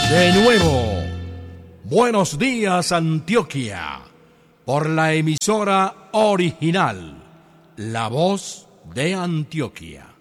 De nuevo, buenos días Antioquia, por la emisora original, La Voz de Antioquia.